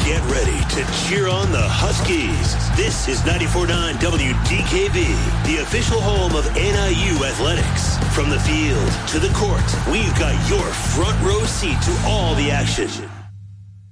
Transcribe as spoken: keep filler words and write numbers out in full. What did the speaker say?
Get ready to cheer on the Huskies. This is ninety-four point nine W D K B, the official home of N I U athletics. From the field to the court, we've got your front row seat to all the action.